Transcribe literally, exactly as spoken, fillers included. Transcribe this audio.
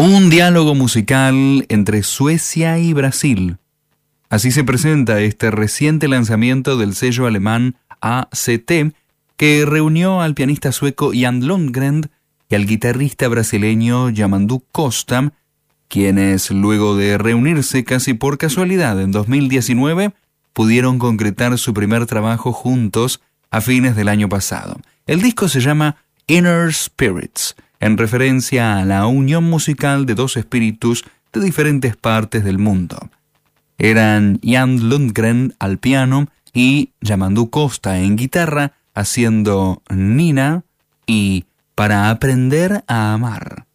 Un diálogo musical entre Suecia y Brasil. Así se presenta este reciente lanzamiento del sello alemán A C T, que reunió al pianista sueco Jan Lundgren y al guitarrista brasileño Yamandu Costa, quienes, luego de reunirse casi por casualidad en dos mil diecinueve, pudieron concretar su primer trabajo juntos a fines del año pasado. El disco se llama Inner Spirits, en referencia a la unión musical de dos espíritus de diferentes partes del mundo. Eran Jan Lundgren al piano y Yamandu Costa en guitarra, haciendo Nina y Para aprender a amar.